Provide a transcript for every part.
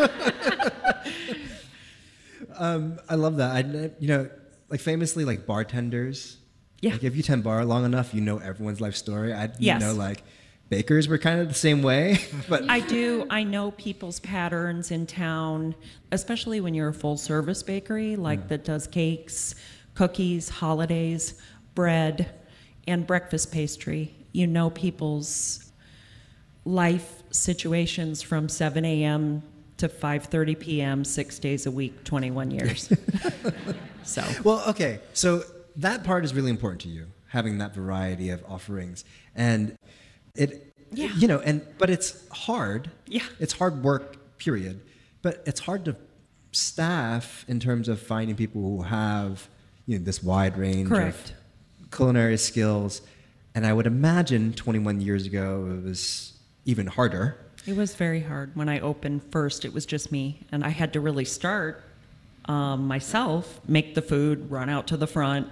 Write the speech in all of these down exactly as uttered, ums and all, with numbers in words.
um, I love that. I, you know, like famously, like bartenders. Yeah. Like if you tend bar long enough, you know everyone's life story. I didn't Yes. know like bakers were kind of the same way. But I do. I know people's patterns in town, especially when you're a full-service bakery, like Yeah. that does cakes, cookies, holidays, bread, and breakfast pastry. You know people's life situations from seven a.m. to five thirty p.m., six days a week, twenty-one years. So, well, okay. So that part is really important to you, having that variety of offerings. And it, Yeah. you know, and but it's hard. Yeah. It's hard work, period. But it's hard to staff in terms of finding people who have, you know, this wide range correct. of culinary skills. And I would imagine twenty-one years ago it was even harder. It was very hard. When I opened first, it was just me. And I had to really start um, myself, make the food, run out to the front.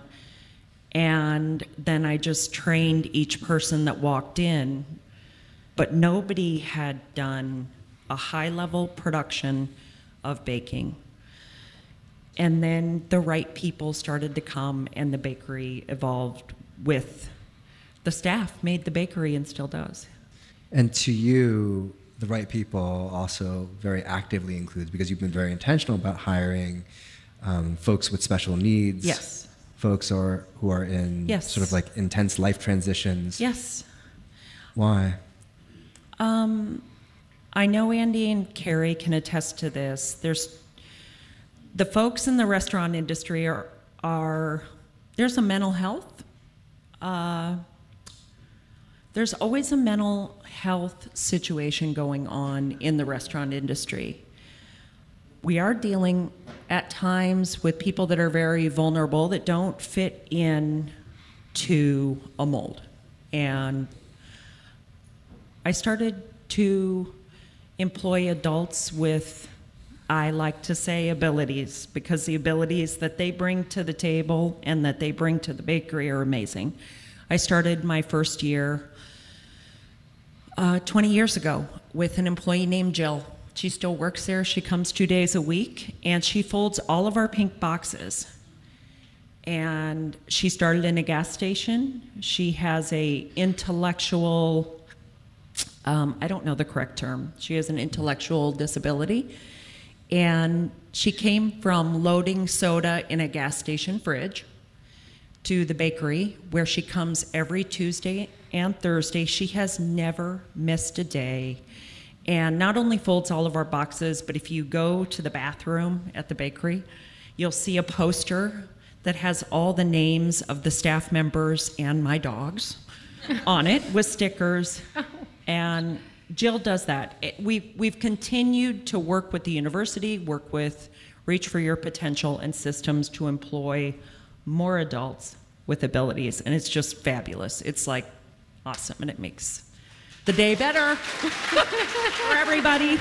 And then I just trained each person that walked in. But nobody had done a high-level production of baking. And then the right people started to come, and the bakery evolved with the staff, made the bakery, and still does. And to you, the right people also very actively includes, because you've been very intentional about hiring um, folks with special needs. Yes. Folks are, who are in Yes. sort of like intense life transitions. Yes. Why? Um, I know Andy and Carrie can attest to this. There's the folks in the restaurant industry are, are there's a mental health. Uh, there's always a mental health situation going on in the restaurant industry. We are dealing at times with people that are very vulnerable, that don't fit in to a mold. And I started to employ adults with, I like to say, abilities, because the abilities that they bring to the table and that they bring to the bakery are amazing. I started my first year uh, twenty years ago with an employee named Jill. She still works there. She comes two days a week, and she folds all of our pink boxes. And she started in a gas station. She has a intellectual, um, I don't know the correct term. She has an intellectual disability. And she came from loading soda in a gas station fridge to the bakery, where she comes every Tuesday and Thursday. She has never missed a day. And not only folds all of our boxes, but if you go to the bathroom at the bakery, you'll see a poster that has all the names of the staff members and my dogs on it with stickers. And Jill does that. It, we, we've continued to work with the university, work with Reach for Your Potential and systems to employ more adults with abilities. And it's just fabulous. It's like awesome, and it makes the day better for everybody.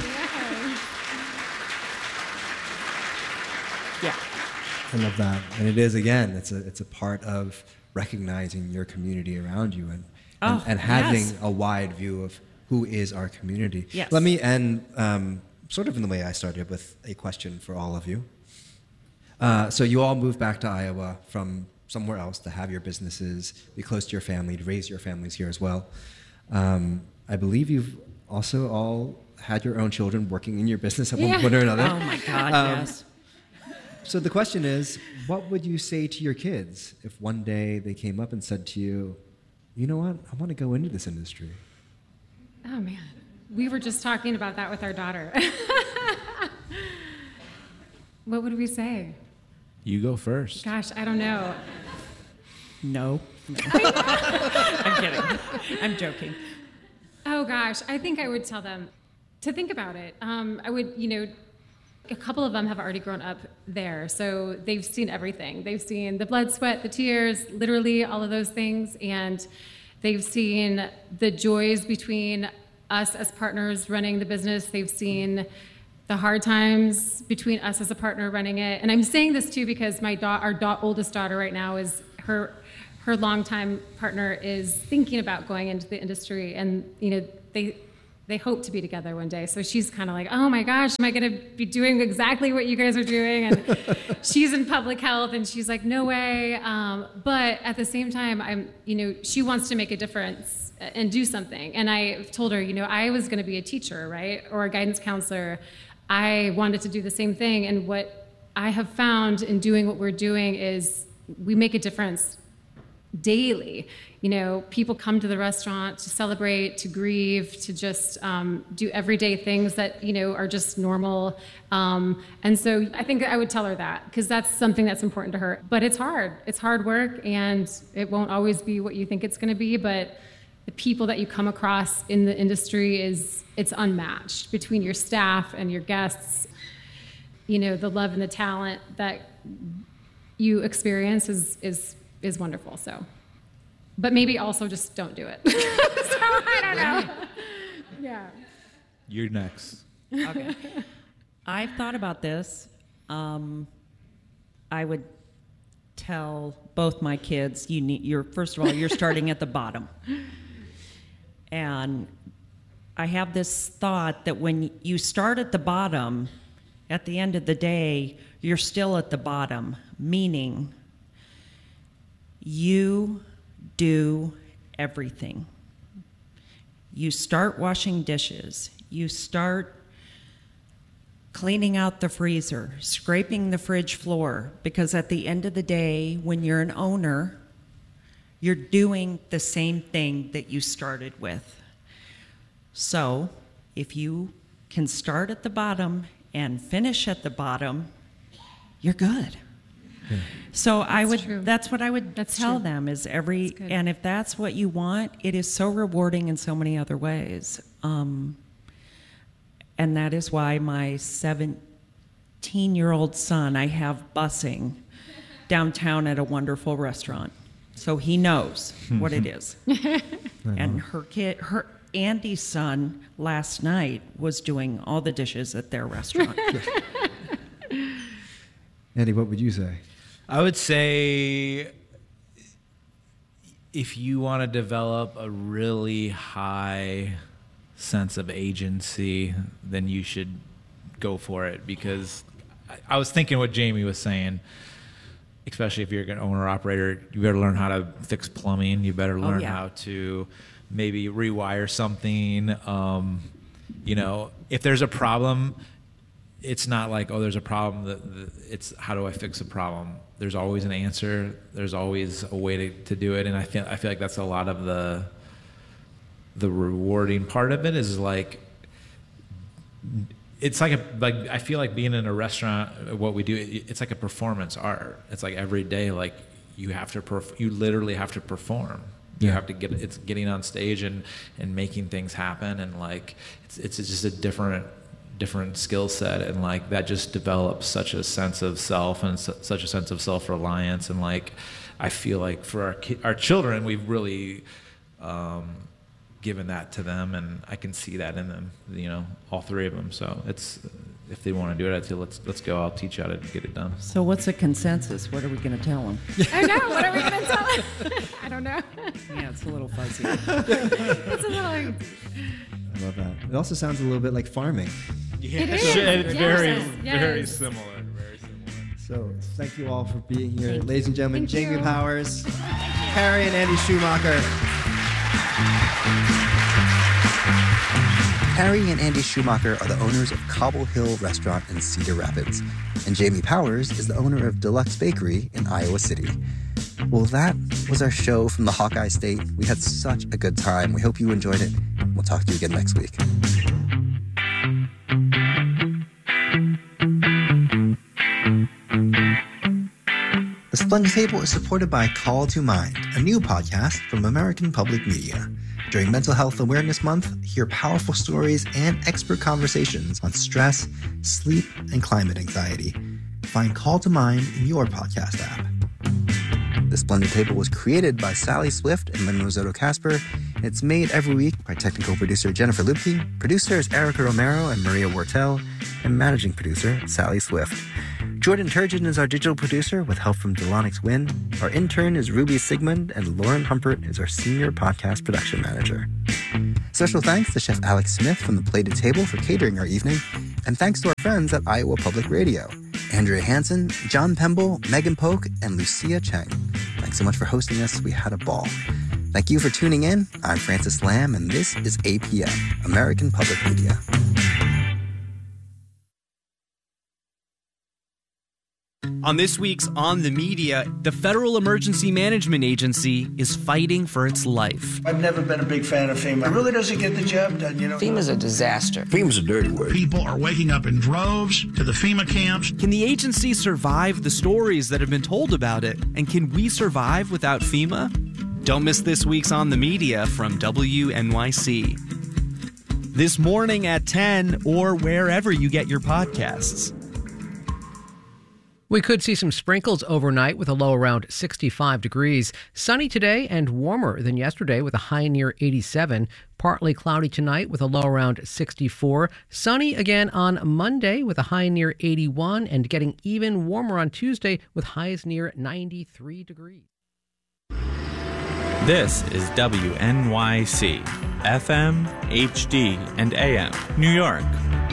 Yeah. I love that. And it is, again, it's a, it's a part of recognizing your community around you and, and, Oh, and having yes. a wide view of who is our community. Yes. Let me end um, sort of in the way I started, with a question for all of you. Uh, so you all moved back to Iowa from somewhere else to have your businesses, be close to your family, to raise your families here as well. Um, I believe you've also all had your own children working in your business at Yeah. one point or another. Oh my God, Um, yes. So the question is, what would you say to your kids if one day they came up and said to you, you know what, I want to go into this industry? Oh, man. We were just talking about that with our daughter. What would we say? You go first. Gosh, I don't know. No. No. I'm kidding. I'm joking. Oh, gosh. I think I would tell them to think about it. Um, I would, you know, a couple of them have already grown up there, so they've seen everything. They've seen the blood, sweat, the tears, literally all of those things, and they've seen the joys between us as partners running the business. They've seen the hard times between us as a partner running it. And I'm saying this too because my da- our da- oldest daughter right now is her her longtime partner is thinking about going into the industry, and you know they they hope to be together one day. So she's kind of like, oh my gosh, am I going to be doing exactly what you guys are doing? And she's in public health, and she's like, no way. Um, but at the same time, I'm, you know, she wants to make a difference and do something. And I told her, you know, I was going to be a teacher, right? Or a guidance counselor. I wanted to do the same thing. And what I have found in doing what we're doing is we make a difference daily. You know, people come to the restaurant to celebrate, to grieve, to just um, do everyday things that, you know, are just normal. Um, and so I think I would tell her that, because that's something that's important to her. But it's hard. It's hard work, and it won't always be what you think it's going to be. But the people that you come across in the industry is, it's unmatched between your staff and your guests. You know, the love and the talent that you experience is is is wonderful. So, but maybe also just don't do it. So I don't know. Yeah. You're next. Okay. I've thought about this. Um, I would tell both my kids, you need, you're, first of all, you're starting at the bottom. And I have this thought that when you start at the bottom, at the end of the day, you're still at the bottom, meaning you do everything. You start washing dishes. You start cleaning out the freezer, scraping the fridge floor, because at the end of the day, when you're an owner, you're doing the same thing that you started with. So if you can start at the bottom and finish at the bottom, you're good. Yeah. So I would, true. that's what I would That's tell true. them is every, and if that's what you want, it is so rewarding in so many other ways. Um, and that is why my seventeen-year-old son, I have busing downtown at a wonderful restaurant. So he knows what it is. And her kid, her Andy's son last night was doing all the dishes at their restaurant. Andy, what would you say? I would say if you want to develop a really high sense of agency, then you should go for it, because I, I was thinking what Jamie was saying, especially if you're an owner operator, you better learn how to fix plumbing. You better learn oh, yeah. how to maybe rewire something. Um, you know, if there's a problem, it's not like, oh, there's a problem. It's how do I fix a problem? There's always an answer. There's always a way to, to do it. And I feel I feel like that's a lot of the the rewarding part of it is like, it's like a, like I feel like being in a restaurant, what we do, it's like a performance art. It's like every day, like you have to perf- you literally have to perform. You Yeah. have to get it's getting on stage and and making things happen, and like it's it's just a different different skill set, and like that just develops such a sense of self and su- such a sense of self-reliance. And like I feel like for our ki- our children, we've really um, given that to them, and I can see that in them, you know, all three of them. So it's, if they want to do it, I'd say let's let's go. I'll teach you how to get it done. So what's the consensus? What are we going to tell them? I know. What are we going to tell them? I don't know. Yeah, it's a little fuzzy. It's a little. I love that. It also sounds a little bit like farming. Yeah, It is. It's very Yes. very Yes. similar. Very similar. So thank you all for being here. Thank Ladies and gentlemen, Thank Jamie you. Powers, Harry and Andy Schumacher. Harry and Andy Schumacher are the owners of Cobble Hill Restaurant in Cedar Rapids, and Jamie Powers is the owner of Deluxe Bakery in Iowa City. Well, that was our show from the Hawkeye State. We had such a good time. We hope you enjoyed it. We'll talk to you again next week. The Splendid Table is supported by Call to Mind, a new podcast from American Public Media. During Mental Health Awareness Month, hear powerful stories and expert conversations on stress, sleep, and climate anxiety. Find Call to Mind in your podcast app. The Splendid Table was created by Sally Swift and Lynn Risotto Casper, and it's made every week by technical producer Jennifer Lubke, producers Erica Romero and Maria Wortel, and managing producer Sally Swift. Jordan Turgeon is our digital producer with help from Delonix Wynn. Our intern is Ruby Sigmund, and Lauren Humpert is our senior podcast production manager. Special thanks to Chef Alex Smith from The Plated Table for catering our evening, and thanks to our friends at Iowa Public Radio, Andrea Hansen, John Pemble, Megan Polk, and Lucia Cheng. Thanks so much for hosting us. We had a ball. Thank you for tuning in. I'm Francis Lamb, and this is A P M, American Public Media. On this week's On the Media, the Federal Emergency Management Agency is fighting for its life. I've never been a big fan of FEMA. It really doesn't get the job done, you know. FEMA's a disaster. FEMA's a dirty word. People are waking up in droves to the FEMA camps. Can the agency survive the stories that have been told about it? And can we survive without FEMA? Don't miss this week's On the Media from W N Y C. This morning at ten or wherever you get your podcasts. We could see some sprinkles overnight with a low around sixty-five degrees. Sunny today and warmer than yesterday with a high near eighty-seven. Partly cloudy tonight with a low around sixty-four. Sunny again on Monday with a high near eighty-one and getting even warmer on Tuesday with highs near ninety-three degrees. This is W N Y C, F M, H D, and A M, New York.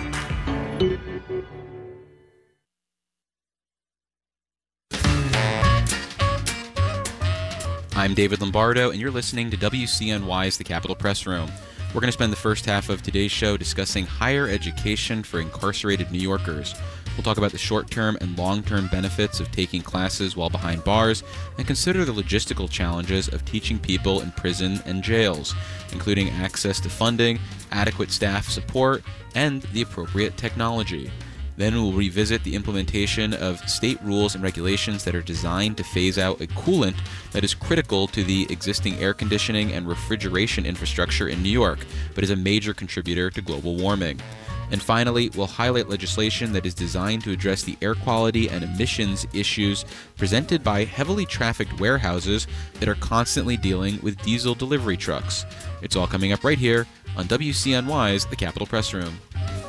I'm David Lombardo, and you're listening to W C N Y's The Capitol Press Room. We're going to spend the first half of today's show discussing higher education for incarcerated New Yorkers. We'll talk about the short-term and long-term benefits of taking classes while behind bars, and consider the logistical challenges of teaching people in prison and jails, including access to funding, adequate staff support, and the appropriate technology. Then we'll revisit the implementation of state rules and regulations that are designed to phase out a coolant that is critical to the existing air conditioning and refrigeration infrastructure in New York, but is a major contributor to global warming. And finally, we'll highlight legislation that is designed to address the air quality and emissions issues presented by heavily trafficked warehouses that are constantly dealing with diesel delivery trucks. It's all coming up right here on W C N Y's The Capitol Press Room.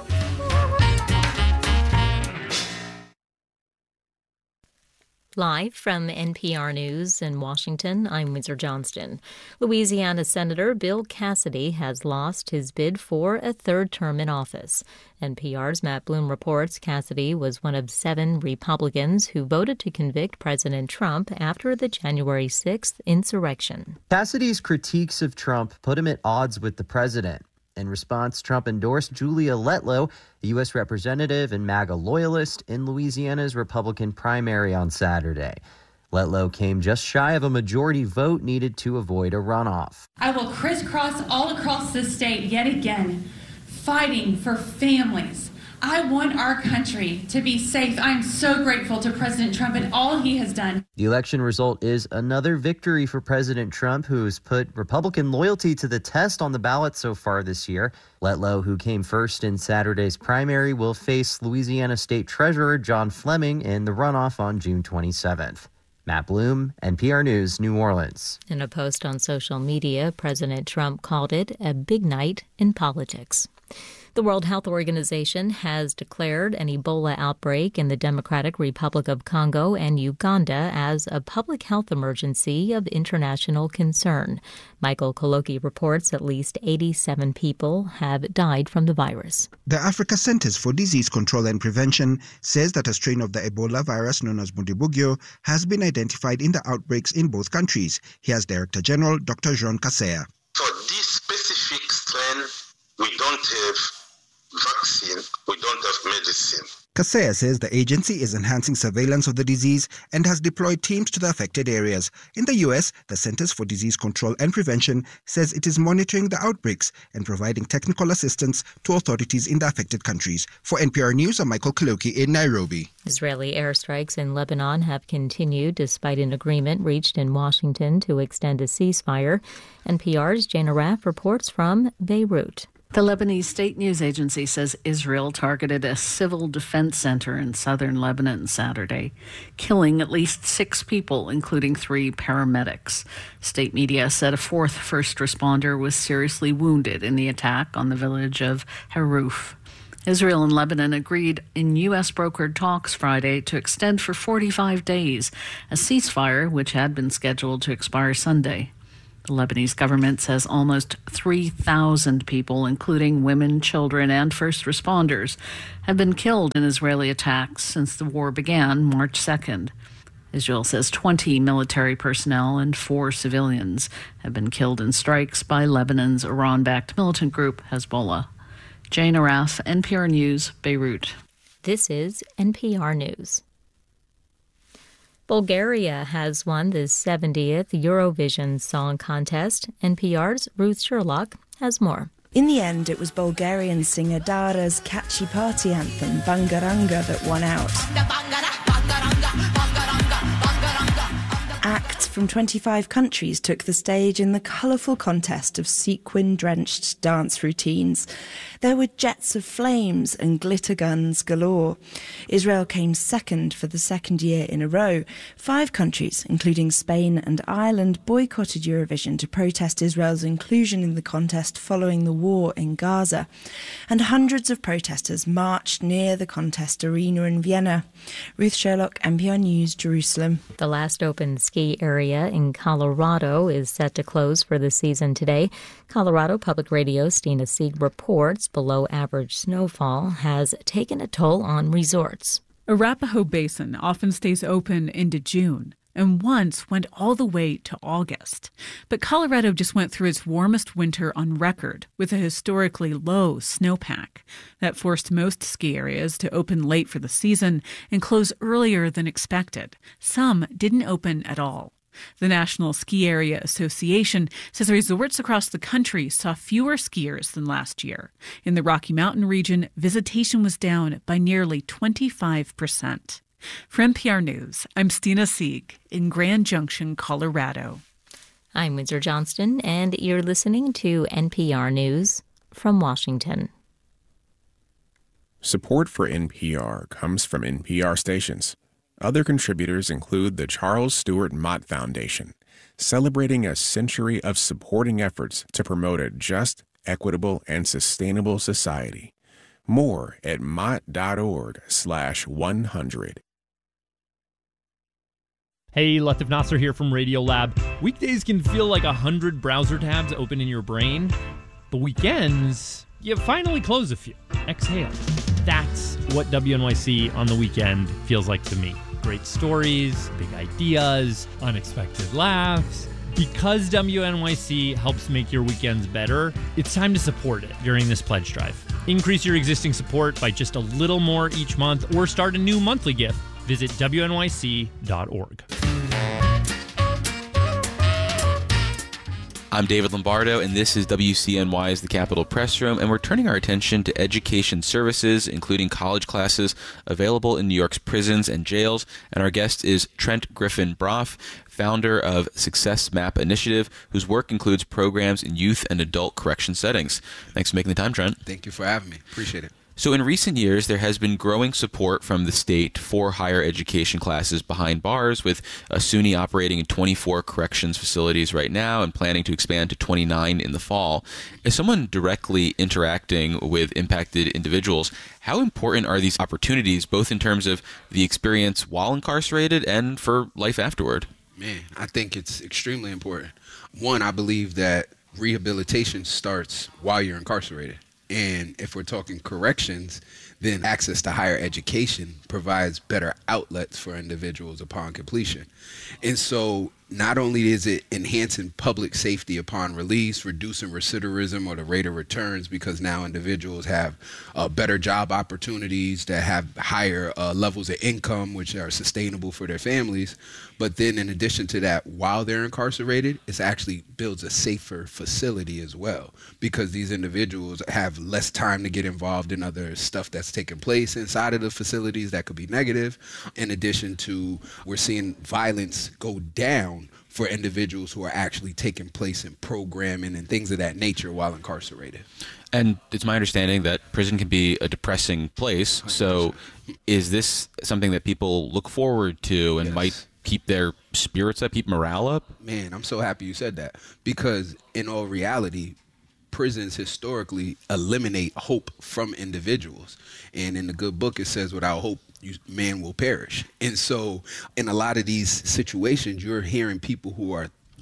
Live from N P R News in Washington, I'm Windsor Johnston. Louisiana Senator Bill Cassidy has lost his bid for a third term in office. N P R's Matt Bloom reports Cassidy was one of seven Republicans who voted to convict President Trump after the January sixth insurrection. Cassidy's critiques of Trump put him at odds with the president. In response, Trump endorsed Julia Letlow, a U S representative and MAGA loyalist, in Louisiana's Republican primary on Saturday. Letlow came just shy of a majority vote needed to avoid a runoff. I will crisscross all across the state yet again, fighting for families. I want our country to be safe. I'm so grateful to President Trump and all he has done. The election result is another victory for President Trump, who's put Republican loyalty to the test on the ballot so far this year. Letlow, who came first in Saturday's primary, will face Louisiana State Treasurer John Fleming in the runoff on June twenty-seventh. Matt Bloom, N P R News, New Orleans. In a post on social media, President Trump called it a big night in politics. The World Health Organization has declared an Ebola outbreak in the Democratic Republic of Congo and Uganda as a public health emergency of international concern. Michael Koloki reports at least eighty-seven people have died from the virus. The Africa Centers for Disease Control and Prevention says that a strain of the Ebola virus known as Bundibugyo has been identified in the outbreaks in both countries. Here's Director General Doctor Jean Kaseya. For this specific strain, we don't have vaccine, we don't have medicine. Kaseya says the agency is enhancing surveillance of the disease and has deployed teams to the affected areas. In the U S, the Centers for Disease Control and Prevention says it is monitoring the outbreaks and providing technical assistance to authorities in the affected countries. For N P R News, I'm Michael Koloki in Nairobi. Israeli airstrikes in Lebanon have continued despite an agreement reached in Washington to extend a ceasefire. N P R's Jana Raff reports from Beirut. The Lebanese state news agency says Israel targeted a civil defense center in southern Lebanon Saturday, killing at least six people, including three paramedics. State media said a fourth first responder was seriously wounded in the attack on the village of Haruf. Israel and Lebanon agreed in U S brokered talks Friday to extend for forty-five days a ceasefire which had been scheduled to expire Sunday. The Lebanese government says almost three thousand people, including women, children, and first responders, have been killed in Israeli attacks since the war began March second. Israel says twenty military personnel and four civilians have been killed in strikes by Lebanon's Iran-backed militant group Hezbollah. Jane Araf, N P R News, Beirut. This is N P R News. Bulgaria has won the seventieth Eurovision Song Contest. N P R's Ruth Sherlock has more. In the end, it was Bulgarian singer Dara's catchy party anthem, Bangaranga, that won out. Acts from twenty-five countries took the stage in the colourful contest of sequin-drenched dance routines. There were jets of flames and glitter guns galore. Israel came second for the second year in a row. Five countries, including Spain and Ireland, boycotted Eurovision to protest Israel's inclusion in the contest following the war in Gaza. And hundreds of protesters marched near the contest arena in Vienna. Ruth Sherlock, N P R News, Jerusalem. The last open ski area in Colorado is set to close for the season today. Colorado Public Radio's Stina Sieg reports below average snowfall has taken a toll on resorts. Arapahoe Basin often stays open into June and once went all the way to August. But Colorado just went through its warmest winter on record with a historically low snowpack. That forced most ski areas to open late for the season and close earlier than expected. Some didn't open at all. The National Ski Area Association says resorts across the country saw fewer skiers than last year. In the Rocky Mountain region, visitation was down by nearly twenty-five percent. For N P R News, I'm Stina Sieg in Grand Junction, Colorado. I'm Windsor Johnston, and you're listening to N P R News from Washington. Support for N P R comes from N P R stations. Other contributors include the Charles Stewart Mott Foundation, celebrating a century of supporting efforts to promote a just, equitable, and sustainable society. More at mott.org slash 100. Hey, Latif Nasser here from Radiolab. Weekdays can feel like a hundred browser tabs open in your brain, but weekends, you finally close a few. Exhale. That's what W N Y C on the weekend feels like to me. Great stories, big ideas, unexpected laughs. Because W N Y C helps make your weekends better, it's time to support it during this pledge drive. Increase your existing support by just a little more each month or start a new monthly gift. Visit W N Y C dot org. I'm David Lombardo, and this is W C N Y's The Capitol Press Room, and we're turning our attention to education services, including college classes available in New York's prisons and jails. And our guest is Trent Griffin Broff, founder of Success Map Initiative, whose work includes programs in youth and adult correction settings. Thanks for making the time, Trent. Thank you for having me. Appreciate it. So in recent years, there has been growing support from the state for higher education classes behind bars, with uh, SUNY operating in twenty-four corrections facilities right now and planning to expand to twenty-nine in the fall. As someone directly interacting with impacted individuals, how important are these opportunities, both in terms of the experience while incarcerated and for life afterward? Man, I think it's extremely important. One, I believe that rehabilitation starts while you're incarcerated. And if we're talking corrections, then access to higher education provides better outlets for individuals upon completion. And so not only is it enhancing public safety upon release, reducing recidivism or the rate of returns, because now individuals have uh, better job opportunities, that have higher uh, levels of income, which are sustainable for their families. But then in addition to that, while they're incarcerated, it actually builds a safer facility as well, because these individuals have less time to get involved in other stuff that's taking place inside of the facilities that could be negative. In addition to, we're seeing violence go down for individuals who are actually taking place in programming and things of that nature while incarcerated. And it's my understanding that prison can be a depressing place. one hundred percent. So is this something that people look forward to and yes. might keep their spirits up, keep morale up? Man, I'm so happy you said that, because in all reality, prisons historically eliminate hope from individuals. And in the good book, it says, without hope, you, man will perish. And so in a lot of these situations, you're hearing people who are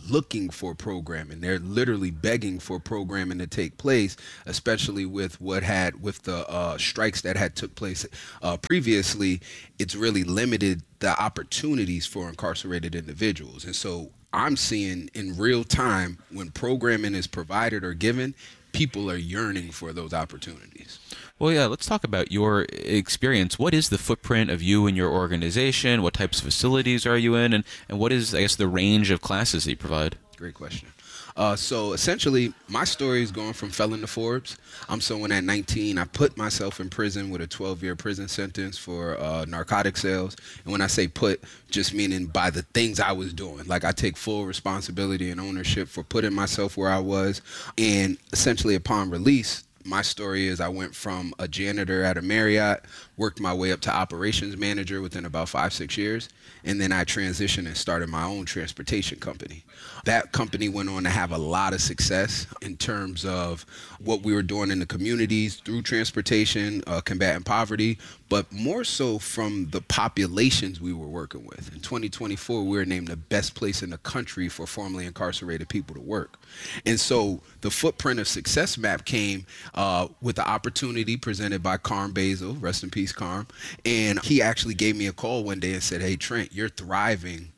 looking for programming. They're literally begging for programming to take place, especially with what had with the uh, strikes that had took place uh, previously. It's really limited the opportunities for incarcerated individuals. And so I'm seeing in real time when programming is provided or given, people are yearning for those opportunities. Well, yeah, let's talk about your experience. What is the footprint of you and your organization? What types of facilities are you in? And, and what is, I guess, the range of classes that you provide? Great question. Uh, so essentially, my story is going from felon to Forbes. I'm someone at nineteen. I put myself in prison with a twelve-year prison sentence for uh, narcotic sales. And when I say put, just meaning by the things I was doing. Like, I take full responsibility and ownership for putting myself where I was. And essentially, upon release, my story is I went from a janitor at a Marriott, worked my way up to operations manager within about five, six years, and then I transitioned and started my own transportation company. That company went on to have a lot of success in terms of what we were doing in the communities through transportation, uh, combating poverty, but more so from the populations we were working with. In twenty twenty-four, we were named the best place in the country for formerly incarcerated people to work. And so the footprint of Success Map came uh, with the opportunity presented by Carm Basil, rest in peace, Carm. And he actually gave me a call one day and said, "Hey, Trent, you're thriving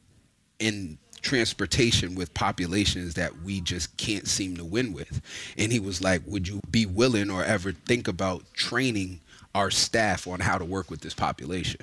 in transportation with populations that we just can't seem to win with." And he was like, "Would you be willing or ever think about training our staff on how to work with this population?"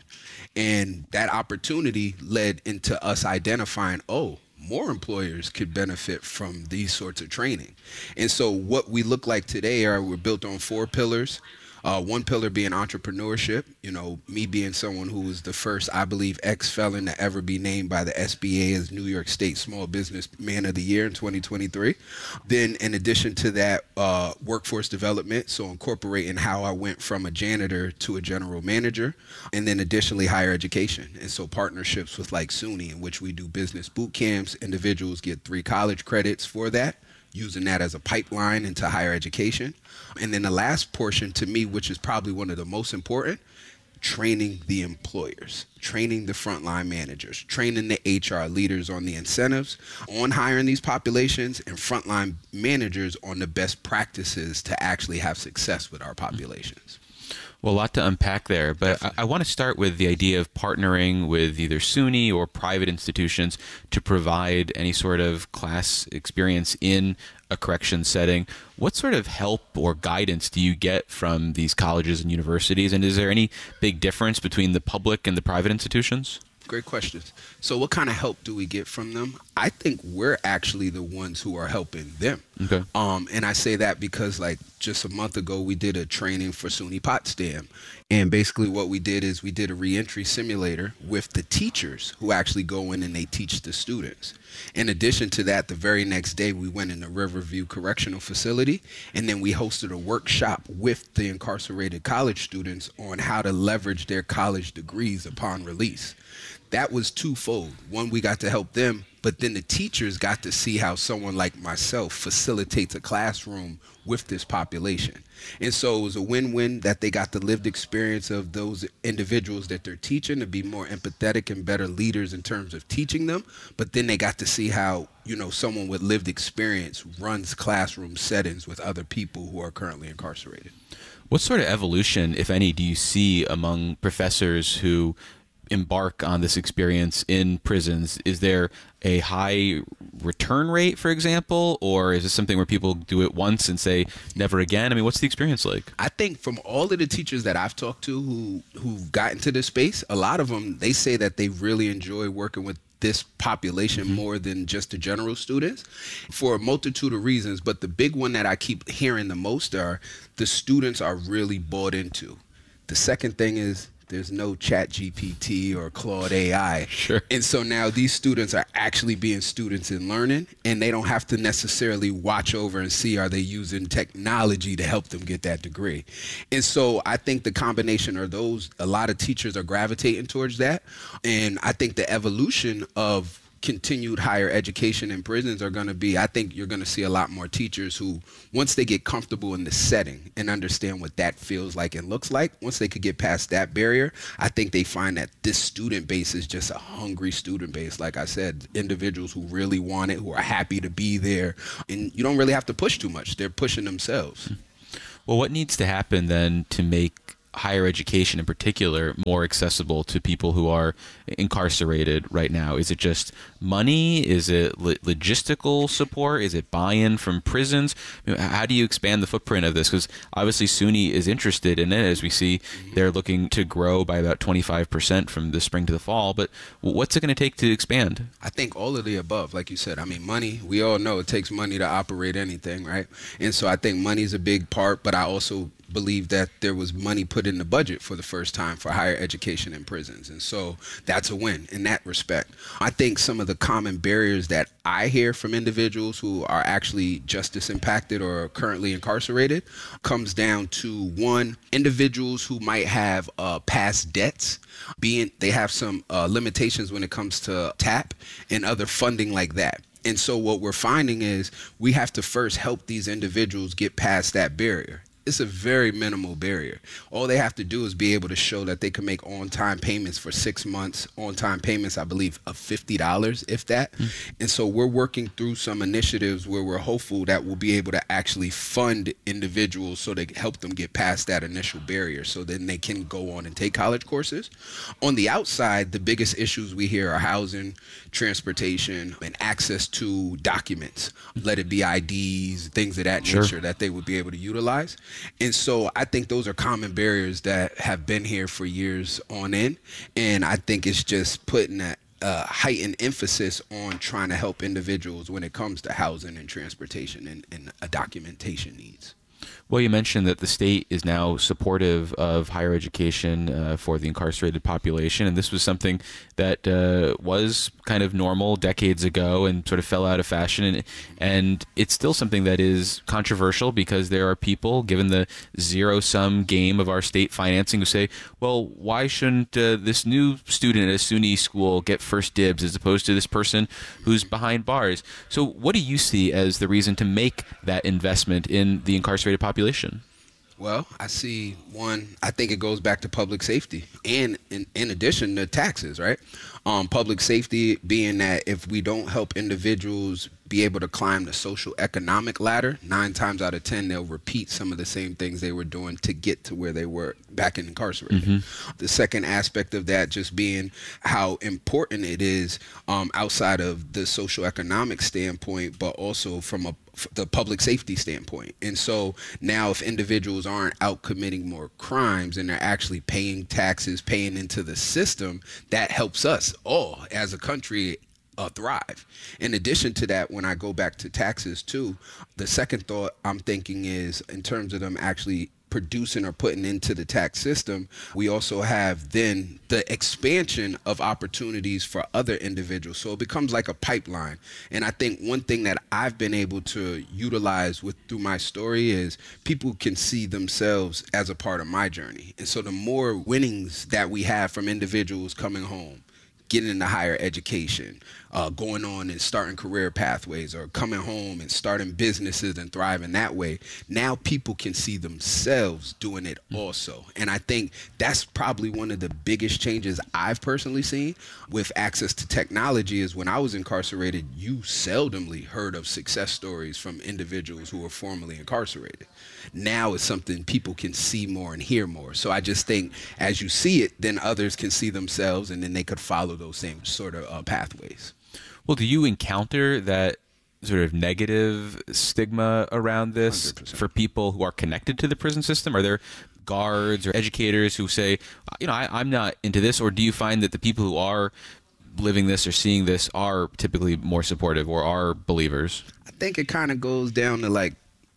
And that opportunity led into us identifying, oh, more employers could benefit from these sorts of training. And so what we look like today are we're built on four pillars. Uh, one pillar being entrepreneurship, you know, me being someone who was the first, I believe, ex-felon to ever be named by the S B A as New York State Small Business Man of the Year in twenty twenty-three. Then in addition to that, uh, workforce development, so incorporating how I went from a janitor to a general manager, and then additionally higher education. And so partnerships with like SUNY, in which we do business boot camps. Individuals get three college credits for that, using that as a pipeline into higher education. And then the last portion to me, which is probably one of the most important, training the employers, training the frontline managers, training the H R leaders on the incentives, on hiring these populations, and frontline managers on the best practices to actually have success with our populations. Well, a lot to unpack there, but I, I want to start with the idea of partnering with either SUNY or private institutions to provide any sort of class experience in a corrections setting. What sort of help or guidance do you get from these colleges and universities, and is there any big difference between the public and the private institutions? Great questions. So what kind of help do we get from them? I think we're actually the ones who are helping them. Okay. Um, and I say that because like just a month ago, we did a training for SUNY Potsdam. And basically what we did is we did a reentry simulator with the teachers who actually go in and they teach the students. In addition to that, the very next day, we went in the Riverview Correctional Facility, and then we hosted a workshop with the incarcerated college students on how to leverage their college degrees upon release. That was twofold. One, we got to help them, but then the teachers got to see how someone like myself facilitates a classroom with this population. And so it was a win-win that they got the lived experience of those individuals that they're teaching to be more empathetic and better leaders in terms of teaching them. But then they got to see how, you know, someone with lived experience runs classroom settings with other people who are currently incarcerated. What sort of evolution, if any, do you see among professors who embark on this experience in prisons? Is there a high return rate, for example, or is this something where people do it once and say never again? I mean, what's the experience like? I think from all of the teachers that I've talked to who who've got into this space, a lot of them, they say that they really enjoy working with this population mm-hmm. more than just the general students for a multitude of reasons. But the big one that I keep hearing the most are the students are really bought into. The second thing is there's no Chat G P T or Claude A I. Sure. And so now these students are actually being students in learning, and they don't have to necessarily watch over and see are they using technology to help them get that degree. And so I think the combination of those, a lot of teachers are gravitating towards that. And I think the evolution of continued higher education in prisons are going to be, I think you're going to see a lot more teachers who, once they get comfortable in the setting and understand what that feels like and looks like, once they could get past that barrier, I think they find that this student base is just a hungry student base. Like I said, individuals who really want it, who are happy to be there, and you don't really have to push too much. They're pushing themselves. Well, what needs to happen then to make higher education in particular more accessible to people who are incarcerated right now? Is it just money? Is it lo- logistical support? Is it buy-in from prisons? I mean, how do you expand the footprint of this? Because obviously SUNY is interested in it. As we see, they're looking to grow by about twenty-five percent from the spring to the fall. But what's it going to take to expand? I think all of the above, like you said. I mean, money, we all know it takes money to operate anything, right? And so I think money is a big part, but I also believe that there was money put in the budget for the first time for higher education in prisons. And so that's a win in that respect. I think some of the common barriers that I hear from individuals who are actually justice impacted or currently incarcerated comes down to, one, individuals who might have uh, past debts, being they have some uh, limitations when it comes to TAP and other funding like that. And so what we're finding is we have to first help these individuals get past that barrier. It's a very minimal barrier. All they have to do is be able to show that they can make on-time payments for six months, on-time payments, I believe, of fifty dollars, if that. Mm. And so we're working through some initiatives where we're hopeful that we'll be able to actually fund individuals so they help them get past that initial barrier so then they can go on and take college courses. On the outside, the biggest issues we hear are housing, transportation, and access to documents, let it be I Ds, things of that Sure. nature that they would be able to utilize. And so I think those are common barriers that have been here for years on end. And I think it's just putting that uh, heightened emphasis on trying to help individuals when it comes to housing and transportation and, and uh, documentation needs. Well, you mentioned that the state is now supportive of higher education uh, for the incarcerated population, and this was something that uh, was kind of normal decades ago and sort of fell out of fashion, and, and it's still something that is controversial because there are people, given the zero-sum game of our state financing, who say, well, why shouldn't uh, this new student at a SUNY school get first dibs as opposed to this person who's behind bars? So what do you see as the reason to make that investment in the incarcerated population? Population? Well, I see one, I think it goes back to public safety and in, in addition to taxes, right? Um, public safety being that if we don't help individuals be able to climb the social economic ladder, nine times out of ten, they'll repeat some of the same things they were doing to get to where they were back in incarcerated. Mm-hmm. The second aspect of that just being how important it is um, outside of the social economic standpoint, but also from a the public safety standpoint. And so now if individuals aren't out committing more crimes and they're actually paying taxes, paying into the system, that helps us all as a country uh, thrive. In addition to that, when I go back to taxes too, the second thought I'm thinking is in terms of them actually producing or putting into the tax system, we also have then the expansion of opportunities for other individuals. So it becomes like a pipeline. And I think one thing that I've been able to utilize with through my story is people can see themselves as a part of my journey. And so the more winnings that we have from individuals coming home, getting into higher education, uh, going on and starting career pathways, or coming home and starting businesses and thriving that way, now people can see themselves doing it also. And I think that's probably one of the biggest changes I've personally seen with access to technology is when I was incarcerated, you seldomly heard of success stories from individuals who were formerly incarcerated. Now it's something people can see more and hear more. So I just think as you see it, then others can see themselves and then they could follow those same sort of uh, pathways. Well, do you encounter that sort of negative stigma around this one hundred percent for people who are connected to the prison system? Are there guards or educators who say, you know, I, I'm not into this? Or do you find that the people who are living this or seeing this are typically more supportive or are believers? I think it kind of goes down to like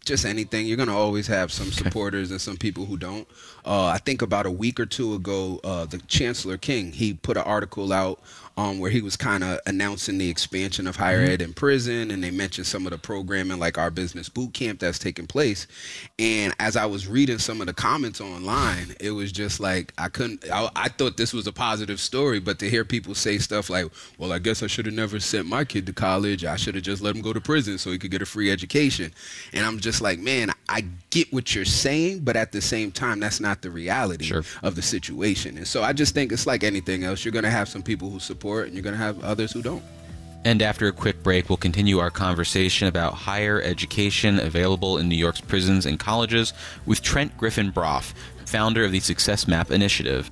just anything. You're going to always have some supporters and some people who don't. Uh, I think about a week or two ago, uh, the Chancellor King, he put an article out um, where he was kind of announcing the expansion of higher ed in prison, and they mentioned some of the programming like our business boot camp that's taking place. And as I was reading some of the comments online, it was just like I couldn't, I, I thought this was a positive story, but to hear people say stuff like, well, I guess I should have never sent my kid to college. I should have just let him go to prison so he could get a free education. And I'm just like, man, I get what you're saying, but at the same time, that's not the reality sure. of the situation. And so I just think it's like anything else. You're going to have some people who support and you're going to have others who don't. And after a quick break, we'll continue our conversation about higher education available in New York's prisons and colleges with Trent Griffin Broff, founder of the Success Map Initiative.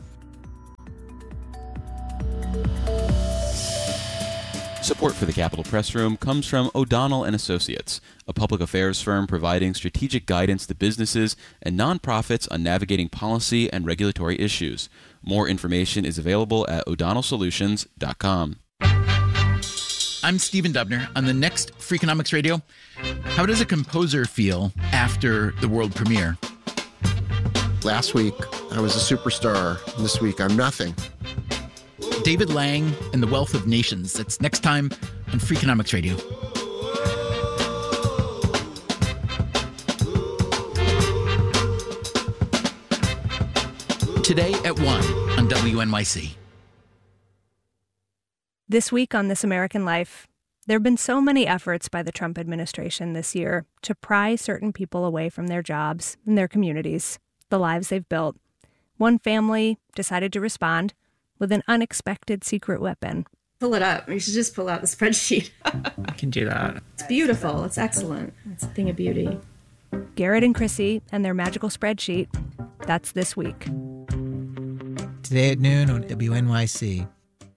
Support for the Capitol Press Room comes from O'Donnell and Associates, a public affairs firm providing strategic guidance to businesses and nonprofits on navigating policy and regulatory issues. More information is available at o'donnell solutions dot com. I'm Stephen Dubner. On the next Freakonomics Radio, how does a composer feel after the world premiere? Last week, I was a superstar. This week, I'm nothing. David Lang and the Wealth of Nations. That's next time on Freakonomics Radio. Today at one on W N Y C. This week on This American Life, there have been so many efforts by the Trump administration this year to pry certain people away from their jobs and their communities, the lives they've built. One family decided to respond with an unexpected secret weapon. Pull it up. You should just pull out the spreadsheet. I can do that. It's beautiful. It's excellent. It's a thing of beauty. Garrett and Chrissy and their magical spreadsheet. That's this week. Today at noon on W N Y C.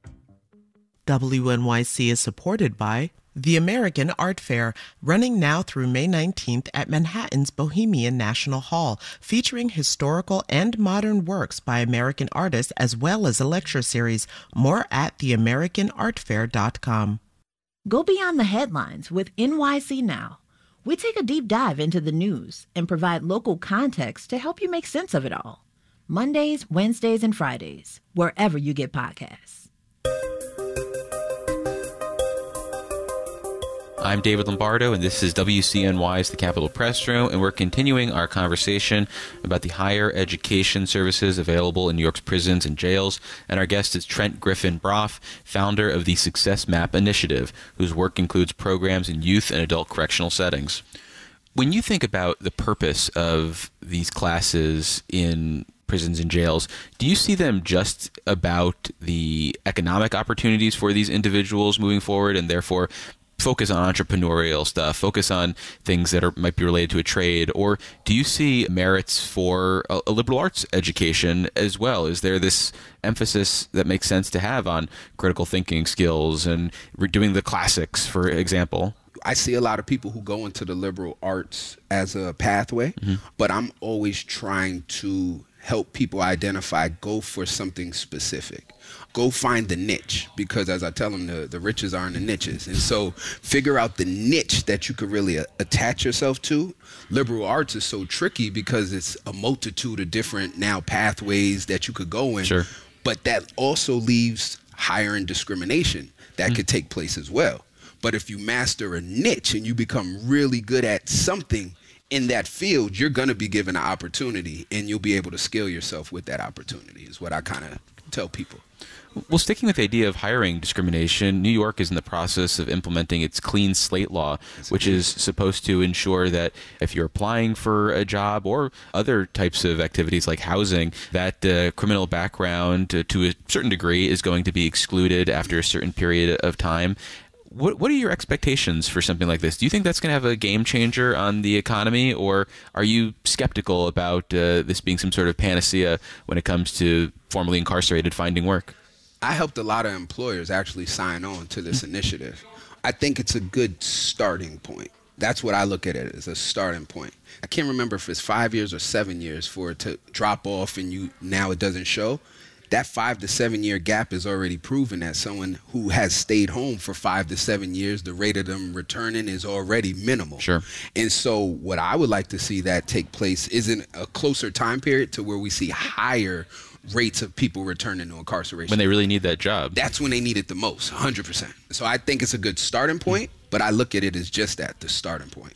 W N Y C is supported by the American Art Fair, running now through May nineteenth at Manhattan's Bohemian National Hall, featuring historical and modern works by American artists as well as a lecture series. More at the american art fair dot com. Go beyond the headlines with N Y C Now. We take a deep dive into the news and provide local context to help you make sense of it all. Mondays, Wednesdays, and Fridays, wherever you get podcasts. I'm David Lombardo, and this is W C N Y's The Capitol Press Room, and we're continuing our conversation about the higher education services available in New York's prisons and jails. And our guest is Trent Griffin Broff, founder of the Success Map Initiative, whose work includes programs in youth and adult correctional settings. When you think about the purpose of these classes in prisons and jails, do you see them just about the economic opportunities for these individuals moving forward, and therefore focus on entrepreneurial stuff, focus on things that are might be related to a trade? Or do you see merits for a, a liberal arts education as well? Is there this emphasis that makes sense to have on critical thinking skills and doing the classics, for example? I see a lot of people who go into the liberal arts as a pathway, mm-hmm. but I'm always trying to help people identify, go for something specific. Go find the niche, because as I tell them, the, the riches are in the niches. And so figure out the niche that you could really a- attach yourself to. Liberal arts is so tricky because it's a multitude of different now pathways that you could go in. Sure. But that also leaves hiring discrimination that mm-hmm. could take place as well. But if you master a niche and you become really good at something in that field, you're going to be given an opportunity, and you'll be able to scale yourself with that opportunity, is what I kind of tell people. Well, sticking with the idea of hiring discrimination, New York is in the process of implementing its clean slate law, which is supposed to ensure that if you're applying for a job or other types of activities like housing, that uh, criminal background uh, to a certain degree is going to be excluded after a certain period of time. What what are your expectations for something like this? Do you think that's going to have a game changer on the economy, or are you skeptical about uh, this being some sort of panacea when it comes to formerly incarcerated finding work? I helped a lot of employers actually sign on to this initiative. I think it's a good starting point. That's what I look at it as, a starting point. I can't remember if it's five years or seven years for it to drop off and you now it doesn't show. that five to seven year gap is already proven that someone who has stayed home for five to seven years, the rate of them returning is already minimal. Sure. And so what I would like to see that take place is in a closer time period to where we see higher rates of people returning to incarceration. When they really need that job. That's when they need it the most, one hundred percent. So I think it's a good starting point, but I look at it as just that, the starting point.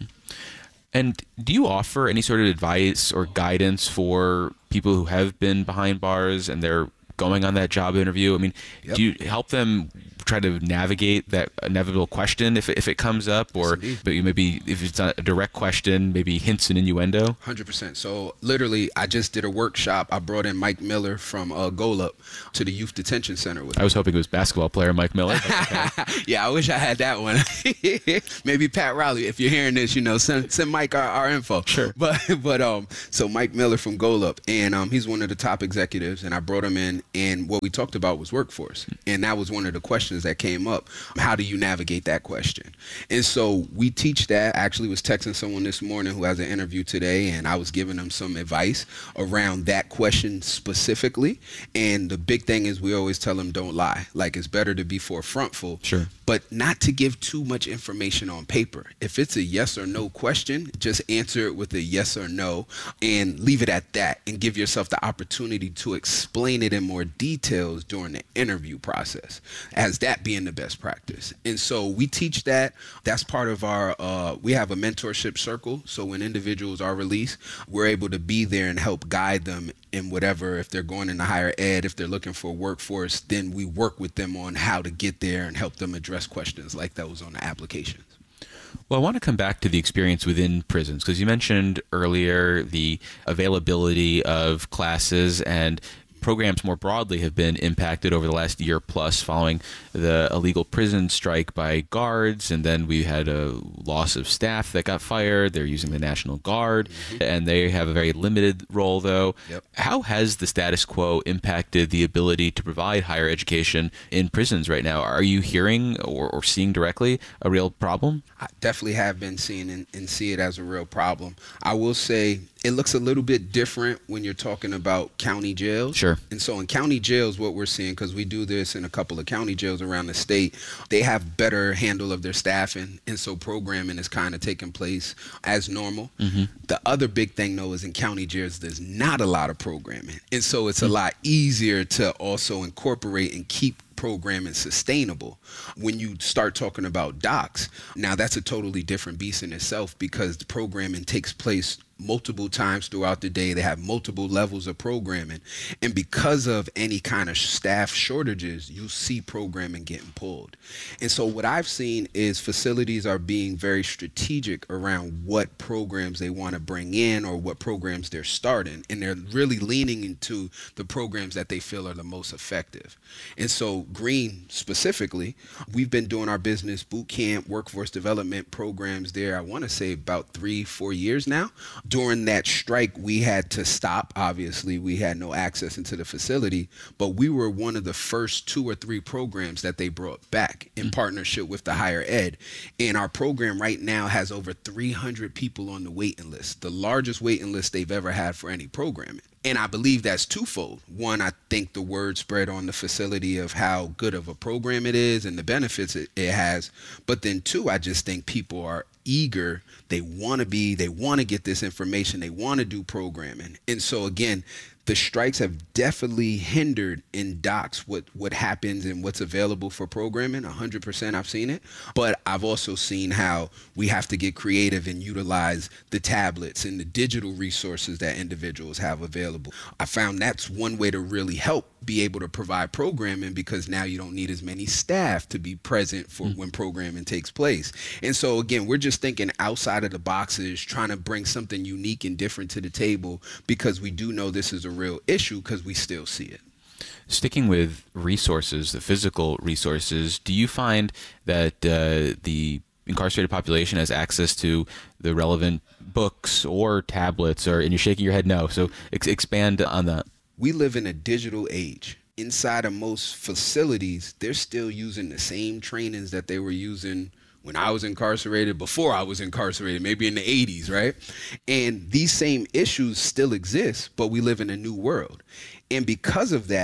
And do you offer any sort of advice or guidance for people who have been behind bars and they're going on that job interview? I mean, yep. do you help them try to navigate that inevitable question if, if it comes up, or yes, but you maybe if it's not a direct question, maybe hints and innuendo? one hundred percent. So literally, I just did a workshop. I brought in Mike Miller from uh, Golub to the Youth Detention Center with I was hoping it was basketball player Mike Miller. Okay. Yeah, I wish I had that one. Maybe Pat Riley. If you're hearing this, you know, send send Mike our, our info. Sure. But but um, so Mike Miller from Golub, and um, he's one of the top executives, and I brought him in, and what we talked about was workforce, and that was one of the questions that came up. How do you navigate that question? And so we teach that. I actually was texting someone this morning who has an interview today, and I was giving them some advice around that question specifically. And the big thing is we always tell them don't lie. Like, it's better to be forefrontful, sure, but not to give too much information on paper. If it's a yes or no question, just answer it with a yes or no and leave it at that, and give yourself the opportunity to explain it in more details during the interview process, as that being the best practice. And so we teach that. That's part of our, uh, we have a mentorship circle. So when individuals are released, we're able to be there and help guide them in whatever, if they're going into higher ed, if they're looking for a workforce, then we work with them on how to get there and help them address questions like those on the applications. Well, I want to come back to the experience within prisons, because you mentioned earlier the availability of classes, and programs more broadly have been impacted over the last year plus following the illegal prison strike by guards, and then we had a loss of staff that got fired. They're using the National Guard, mm-hmm. and they have a very limited role, though. Yep. How has the status quo impacted the ability to provide higher education in prisons right now? Are you hearing or, or seeing directly a real problem? I definitely have been seeing and, and see it as a real problem. I will say it looks a little bit different when you're talking about county jails. Sure. And so in county jails, what we're seeing, because we do this in a couple of county jails around the state, they have better handle of their staffing. And so programming is kind of taking place as normal. Mm-hmm. The other big thing, though, is in county jails, there's not a lot of programming. And so it's mm-hmm. a lot easier to also incorporate and keep programming sustainable. When you start talking about docks, now that's a totally different beast in itself, because the programming takes place multiple times throughout the day. They have multiple levels of programming. And because of any kind of staff shortages, you see programming getting pulled. And so what I've seen is facilities are being very strategic around what programs they want to bring in or what programs they're starting. And they're really leaning into the programs that they feel are the most effective. And so Green specifically, we've been doing our business boot camp, workforce development programs there, I want to say about three, four years now. During that strike, we had to stop. Obviously, we had no access into the facility, but we were one of the first two or three programs that they brought back in partnership with the higher ed. And our program right now has over three hundred people on the waiting list, the largest waiting list they've ever had for any programming. And I believe that's twofold. One, I think the word spread on the facility of how good of a program it is and the benefits it, it has. But then two, I just think people are eager. They want to be, they want to get this information. They want to do programming. And so again, the strikes have definitely hindered in docks what, what happens and what's available for programming. one hundred percent I've seen it. But I've also seen how we have to get creative and utilize the tablets and the digital resources that individuals have available. I found that's one way to really help be able to provide programming, because now you don't need as many staff to be present for mm. when programming takes place. And so again, we're just thinking outside of the boxes, trying to bring something unique and different to the table, because we do know this is a real issue, because we still see it. Sticking with resources, the physical resources, do you find that uh, the incarcerated population has access to the relevant books or tablets, or, and you're shaking your head no, so ex- expand on that. We live in a digital age. Inside of most facilities, they're still using the same trainings that they were using when I was incarcerated, before I was incarcerated, maybe in the eighties, right? And these same issues still exist, but we live in a new world. And because of that,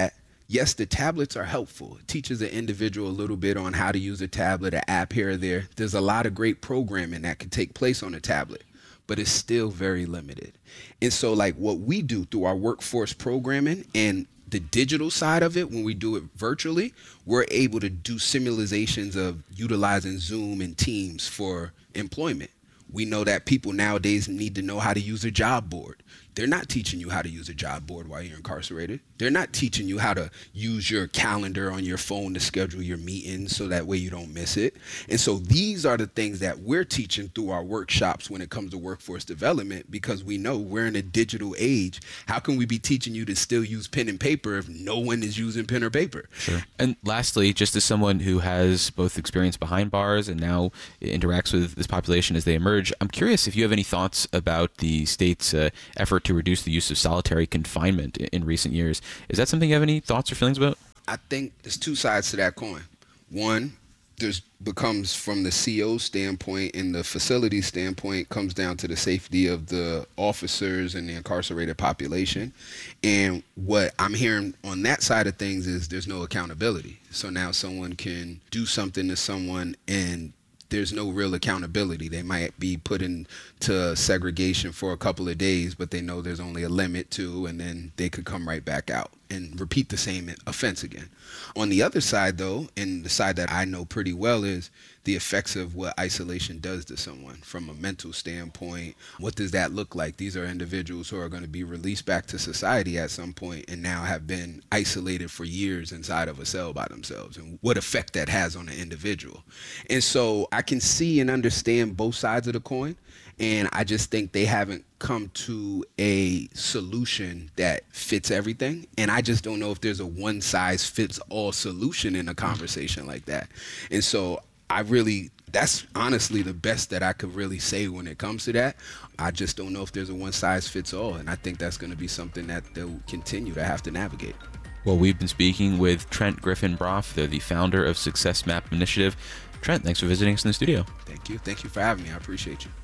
yes, the tablets are helpful. It teaches an individual a little bit on how to use a tablet, an app here or there. There's a lot of great programming that can take place on a tablet, but it's still very limited. And so like what we do through our workforce programming and the digital side of it, when we do it virtually, we're able to do simulations of utilizing Zoom and Teams for employment. We know that people nowadays need to know how to use a job board. They're not teaching you how to use a job board while you're incarcerated. They're not teaching you how to use your calendar on your phone to schedule your meetings so that way you don't miss it. And so these are the things that we're teaching through our workshops when it comes to workforce development, because we know we're in a digital age. How can we be teaching you to still use pen and paper if no one is using pen or paper? Sure. And lastly, just as someone who has both experience behind bars and now interacts with this population as they emerge, I'm curious if you have any thoughts about the state's uh, effort to reduce the use of solitary confinement in recent years. Is that something you have any thoughts or feelings about? I think there's two sides to that coin. One, there's becomes from the C O standpoint and the facility standpoint, comes down to the safety of the officers and the incarcerated population. And what I'm hearing on that side of things is there's no accountability. So now someone can do something to someone and there's no real accountability. They might be put into segregation for a couple of days, but they know there's only a limit to, and then they could come right back out and repeat the same offense again. On the other side, though, and the side that I know pretty well, is the effects of what isolation does to someone from a mental standpoint. What does that look like? These are individuals who are going to be released back to society at some point and now have been isolated for years inside of a cell by themselves, and what effect that has on an individual. And so I can see and understand both sides of the coin. And I just think they haven't come to a solution that fits everything. And I just don't know if there's a one size fits all solution in a conversation like that. And so I really, that's honestly the best that I could really say when it comes to that. I just don't know if there's a one size fits all. And I think that's going to be something that they'll continue to have to navigate. Well, we've been speaking with Trent Griffin-Broff, the, the founder of Success Map Initiative. Trent, thanks for visiting us in the studio. Thank you. Thank you for having me. I appreciate you.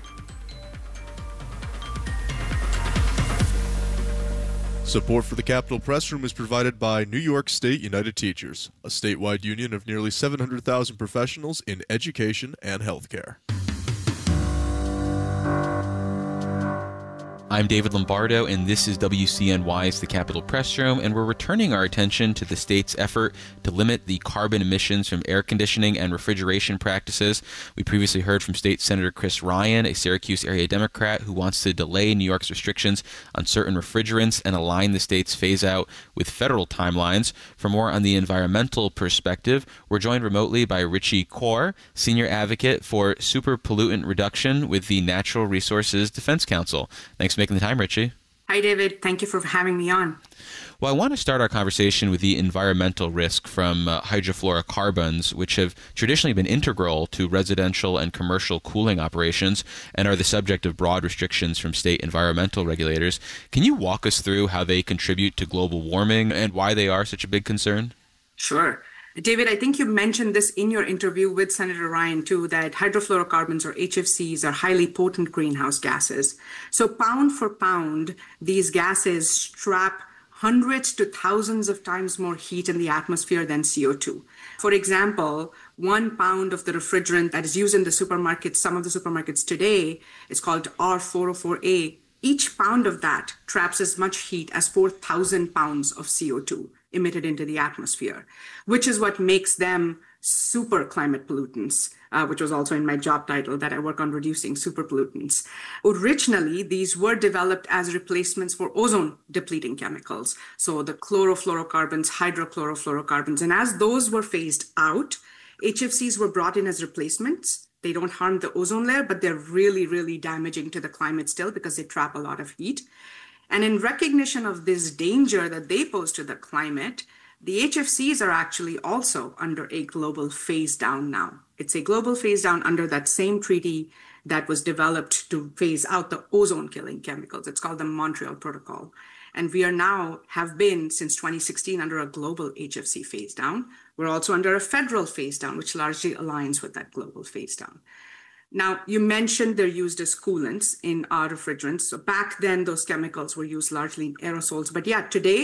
Support for the Capitol Press Room is provided by New York State United Teachers, a statewide union of nearly seven hundred thousand professionals in education and healthcare. I'm David Lombardo, and this is W C N Y's The Capitol Press Room, and we're returning our attention to the state's effort to limit the carbon emissions from air conditioning and refrigeration practices. We previously heard from State Senator Chris Ryan, a Syracuse area Democrat who wants to delay New York's restrictions on certain refrigerants and align the state's phase-out with federal timelines. For more on the environmental perspective, we're joined remotely by Richie Kaur, Senior Advocate for Super Pollutant Reduction with the Natural Resources Defense Council. Thanks for making the time, Richie. Hi, David. Thank you for having me on. Well, I want to start our conversation with the environmental risk from uh, hydrofluorocarbons, which have traditionally been integral to residential and commercial cooling operations and are the subject of broad restrictions from state environmental regulators. Can you walk us through how they contribute to global warming and why they are such a big concern? Sure. David, I think you mentioned this in your interview with Senator Ryan, too, that hydrofluorocarbons, or H F Cs, are highly potent greenhouse gases. So pound for pound, these gases trap hundreds to thousands of times more heat in the atmosphere than C O two. For example, one pound of the refrigerant that is used in the supermarkets, some of the supermarkets today, is called R four oh four A. Each pound of that traps as much heat as four thousand pounds of C O two emitted into the atmosphere, which is what makes them super climate pollutants, uh, which was also in my job title, that I work on reducing super pollutants. Originally, these were developed as replacements for ozone depleting chemicals. So the chlorofluorocarbons, hydrochlorofluorocarbons, and as those were phased out, H F Cs were brought in as replacements. They don't harm the ozone layer, but they're really, really damaging to the climate still because they trap a lot of heat. And in recognition of this danger that they pose to the climate, the H F Cs are actually also under a global phase down now. It's a global phase down under that same treaty that was developed to phase out the ozone killing chemicals. It's called the Montreal Protocol. And we are now, have been since twenty sixteen, under a global H F C phase down. We're also under a federal phase down, which largely aligns with that global phase down. Now, you mentioned they're used as coolants in our refrigerants. So back then, those chemicals were used largely in aerosols. But yeah, today,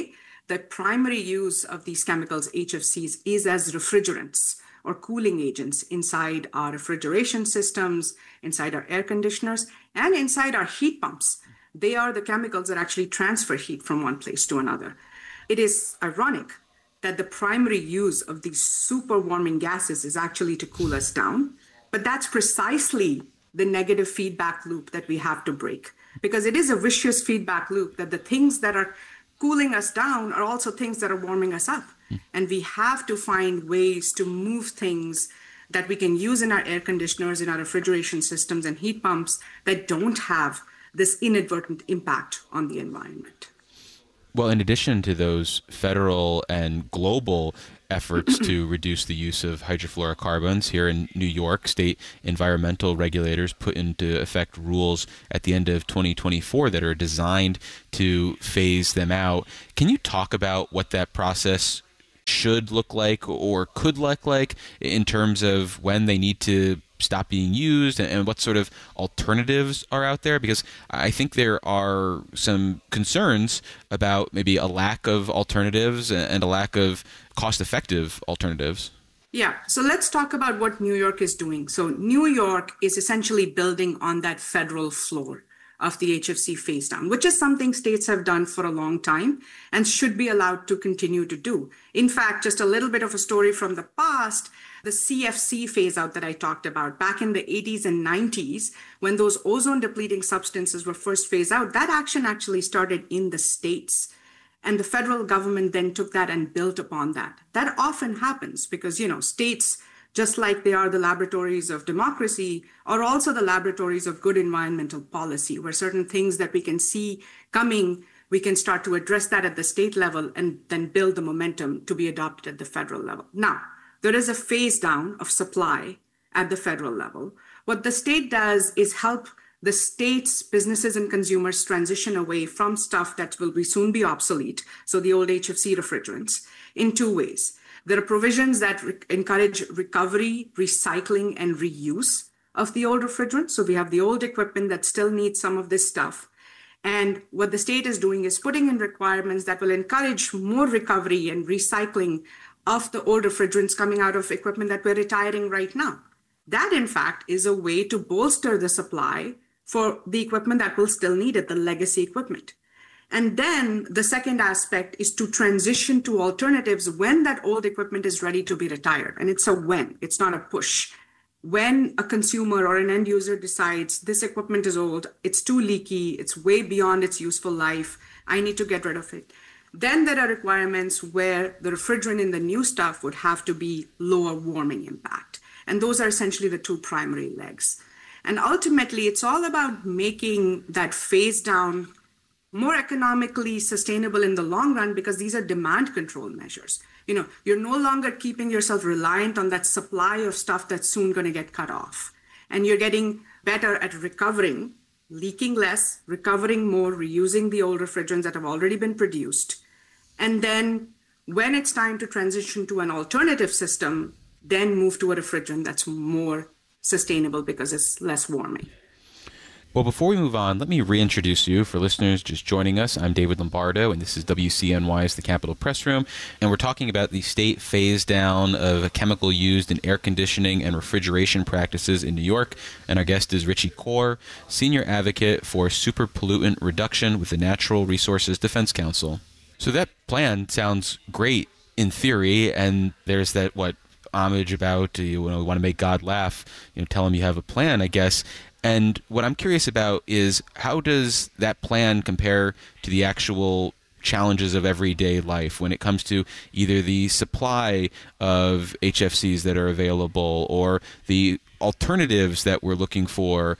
the primary use of these chemicals, H F Cs, is as refrigerants or cooling agents inside our refrigeration systems, inside our air conditioners, and inside our heat pumps. They are the chemicals that actually transfer heat from one place to another. It is ironic that the primary use of these super warming gases is actually to cool us down, but that's precisely the negative feedback loop that we have to break, because it is a vicious feedback loop that the things that are cooling us down are also things that are warming us up. Mm. And we have to find ways to move things that we can use in our air conditioners, in our refrigeration systems and heat pumps that don't have this inadvertent impact on the environment. Well, in addition to those federal and global efforts to reduce the use of hydrofluorocarbons, here in New York, state environmental regulators put into effect rules at the end of twenty twenty-four that are designed to phase them out. Can you talk about what that process should look like or could look like in terms of when they need to stop being used and what sort of alternatives are out there? Because I think there are some concerns about maybe a lack of alternatives and a lack of cost-effective alternatives. Yeah, so let's talk about what New York is doing. So New York is essentially building on that federal floor of the H F C phase down, which is something states have done for a long time and should be allowed to continue to do. In fact, just a little bit of a story from the past, the C F C phase out that I talked about back in the eighties and nineties, when those ozone depleting substances were first phased out, that action actually started in the states. And the federal government then took that and built upon that. That often happens because, you know, states, just like they are the laboratories of democracy, are also the laboratories of good environmental policy, where certain things that we can see coming, we can start to address that at the state level and then build the momentum to be adopted at the federal level. Now, there is a phase down of supply at the federal level. What the state does is help the state's businesses and consumers transition away from stuff that will be soon be obsolete, so the old H F C refrigerants, in two ways. There are provisions that re- encourage recovery, recycling, and reuse of the old refrigerants. So we have the old equipment that still needs some of this stuff. And what the state is doing is putting in requirements that will encourage more recovery and recycling of the old refrigerants coming out of equipment that we're retiring right now. That, in fact, is a way to bolster the supply for the equipment that will still need it, the legacy equipment. And then the second aspect is to transition to alternatives when that old equipment is ready to be retired. And it's a when, it's not a push. When a consumer or an end user decides this equipment is old, it's too leaky, it's way beyond its useful life, I need to get rid of it. Then there are requirements where the refrigerant in the new stuff would have to be lower warming impact. And those are essentially the two primary legs. And ultimately, it's all about making that phase down more economically sustainable in the long run, because these are demand control measures. You know, you're no longer keeping yourself reliant on that supply of stuff that's soon going to get cut off. And you're getting better at recovering, leaking less, recovering more, reusing the old refrigerants that have already been produced. And then when it's time to transition to an alternative system, then move to a refrigerant that's more sustainable because it's less warming. Well, before we move on, let me reintroduce you for listeners just joining us. I'm David Lombardo, and this is W C N Y's The Capitol Press Room, and we're talking about the state phase down of a chemical used in air conditioning and refrigeration practices in New York. And our guest is Richie Kaur, Senior Advocate for Super Pollutant Reduction with the Natural Resources Defense Council. So that plan sounds great in theory, and there's that, what, homage about, you know, want to make God laugh, you know, tell him you have a plan, I guess. And what I'm curious about is, how does that plan compare to the actual challenges of everyday life when it comes to either the supply of H F Cs that are available, or the alternatives that we're looking for,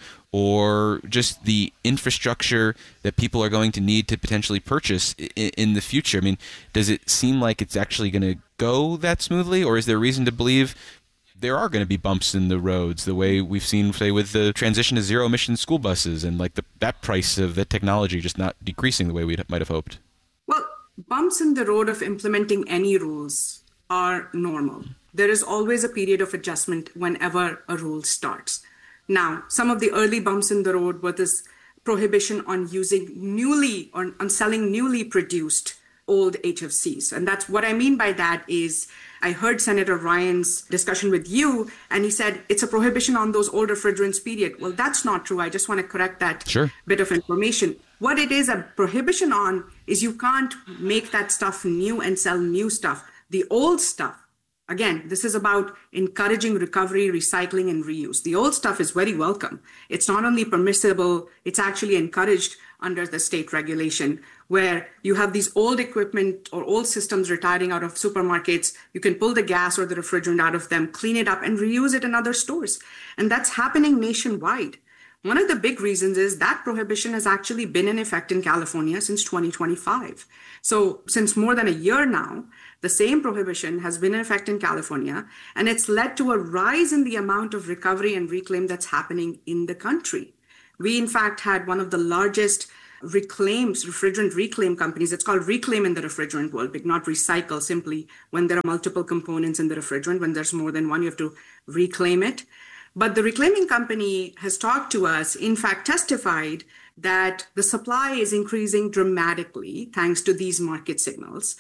or just the infrastructure that people are going to need to potentially purchase in, in the future? I mean, does it seem like it's actually going to go that smoothly, or is there reason to believe there are going to be bumps in the roads, the way we've seen, say, with the transition to zero-emission school buses, and like the, that price of the technology just not decreasing the way we might have hoped? Well, bumps in the road of implementing any rules are normal. There is always a period of adjustment whenever a rule starts. Now, some of the early bumps in the road were this prohibition on using newly or on selling newly produced old H F Cs. And that's what I mean by that is I heard Senator Ryan's discussion with you, and he said it's a prohibition on those old refrigerants, period. Well, that's not true. I just want to correct that sure. bit of information. What it is a prohibition on is you can't make that stuff new and sell new stuff. The old stuff, again, this is about encouraging recovery, recycling, and reuse. The old stuff is very welcome. It's not only permissible, it's actually encouraged under the state regulation, where you have these old equipment or old systems retiring out of supermarkets. You can pull the gas or the refrigerant out of them, clean it up, and reuse it in other stores. And that's happening nationwide. One of the big reasons is that prohibition has actually been in effect in California since twenty twenty-five. So since more than a year now, the same prohibition has been in effect in California, and it's led to a rise in the amount of recovery and reclaim that's happening in the country. We, in fact, had one of the largest reclaims, refrigerant reclaim companies. It's called reclaim in the refrigerant world, but not recycle simply when there are multiple components in the refrigerant. When there's more than one, you have to reclaim it. But the reclaiming company has talked to us, in fact, testified that the supply is increasing dramatically thanks to these market signals,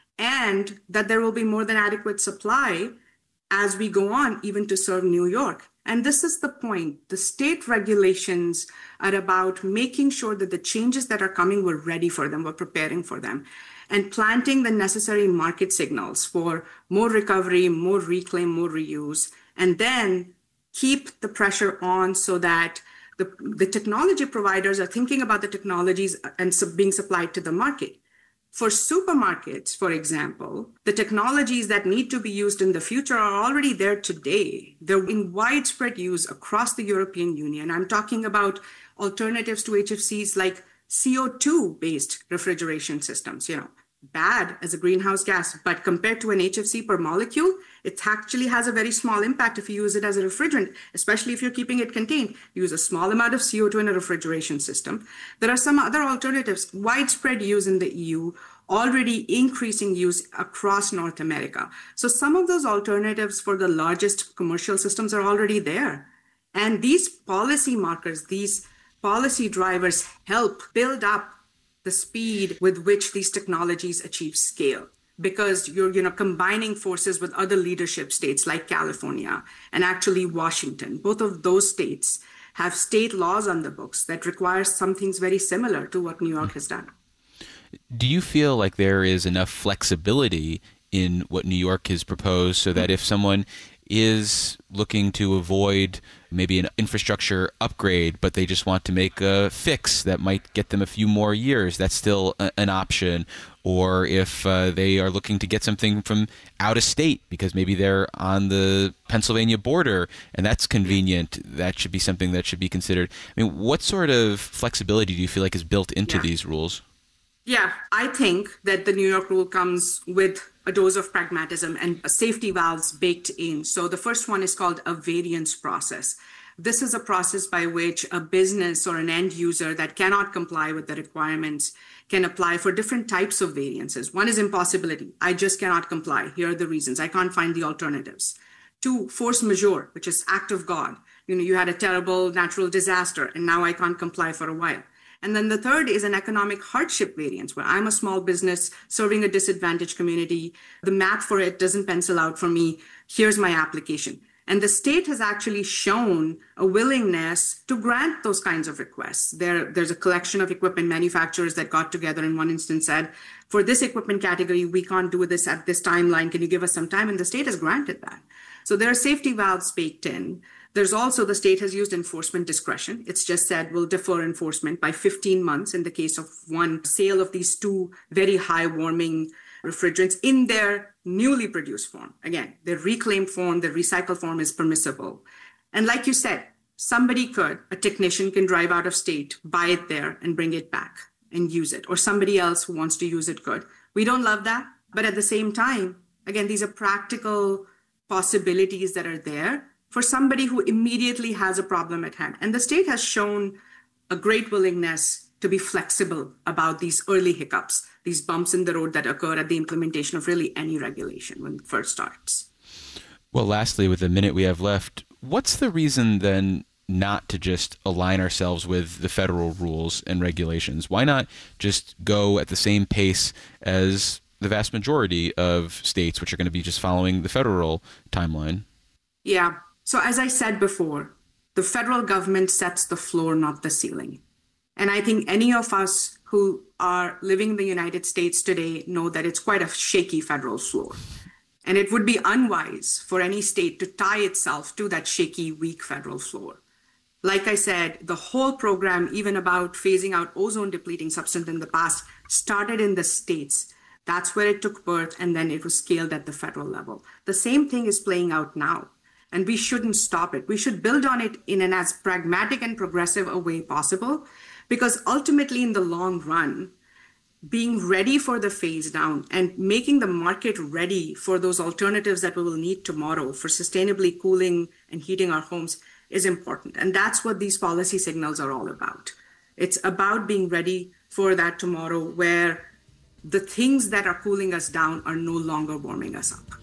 and that there will be more than adequate supply as we go on, even to serve New York. And this is the point. The state regulations are about making sure that the changes that are coming, we're ready for them, we're preparing for them, and planting the necessary market signals for more recovery, more reclaim, more reuse, and then keep the pressure on so that the, the technology providers are thinking about the technologies and sub- being supplied to the market. For supermarkets, for example, the technologies that need to be used in the future are already there today. They're in widespread use across the European Union. I'm talking about alternatives to H F Cs like C O two based refrigeration systems, you know, bad as a greenhouse gas, but compared to an H F C per molecule, it actually has a very small impact if you use it as a refrigerant, especially if you're keeping it contained. You use a small amount of C O two in a refrigeration system. There are some other alternatives, widespread use in the E U, already increasing use across North America. So some of those alternatives for the largest commercial systems are already there. And these policy markers, these policy drivers help build up the speed with which these technologies achieve scale, because you're, you know, combining forces with other leadership states like California and actually Washington. Both of those states have state laws on the books that require some things very similar to what New York has done. Do you feel like there is enough flexibility in what New York has proposed so that if someone is looking to avoid maybe an infrastructure upgrade, but they just want to make a fix that might get them a few more years, that's still a, an option? Or if uh, they are looking to get something from out of state because maybe they're on the Pennsylvania border and that's convenient, that should be something that should be considered. I mean, what sort of flexibility do you feel like is built into yeah. these rules? Yeah, I think that the New York rule comes with a dose of pragmatism and safety valves baked in. So the first one is called a variance process. This is a process by which a business or an end user that cannot comply with the requirements can apply for different types of variances. One is impossibility. I just cannot comply. Here are the reasons. I can't find the alternatives. Two, force majeure, which is act of God. You know, you had a terrible natural disaster and now I can't comply for a while. And then the third is an economic hardship variance, where I'm a small business serving a disadvantaged community. The math for it doesn't pencil out for me. Here's my application. And the state has actually shown a willingness to grant those kinds of requests. There, there's a collection of equipment manufacturers that got together in one instance said, for this equipment category, we can't do this at this timeline. Can you give us some time? And the state has granted that. So there are safety valves baked in. There's also, the state has used enforcement discretion. It's just said we'll defer enforcement by fifteen months in the case of one sale of these two very high warming refrigerants in their newly produced form. Again, their reclaimed form, their recycled form is permissible. And like you said, somebody could, a technician can drive out of state, buy it there and bring it back and use it. Or somebody else who wants to use it could. We don't love that. But at the same time, again, these are practical possibilities that are there for somebody who immediately has a problem at hand. And the state has shown a great willingness to be flexible about these early hiccups, these bumps in the road that occur at the implementation of really any regulation when it first starts. Well, lastly, with the minute we have left, what's the reason then not to just align ourselves with the federal rules and regulations? Why not just go at the same pace as the vast majority of states, which are going to be just following the federal timeline? Yeah. So as I said before, the federal government sets the floor, not the ceiling. And I think any of us who are living in the United States today know that it's quite a shaky federal floor. And it would be unwise for any state to tie itself to that shaky, weak federal floor. Like I said, the whole program, even about phasing out ozone depleting substance in the past, started in the states. That's where it took birth, and then it was scaled at the federal level. The same thing is playing out now, and we shouldn't stop it. We should build on it in an as pragmatic and progressive a way possible, because ultimately in the long run, being ready for the phase down and making the market ready for those alternatives that we will need tomorrow for sustainably cooling and heating our homes is important. And that's what these policy signals are all about. It's about being ready for that tomorrow where the things that are cooling us down are no longer warming us up.